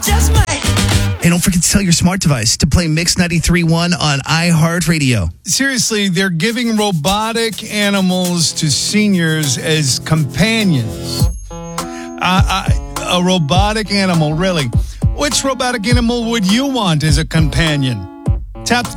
just might. And don't forget to tell your smart device to play Mix 93.1 on iHeartRadio. Seriously, they're giving robotic animals to seniors as companions. A robotic animal, really. Which robotic animal would you want as a companion? Tap the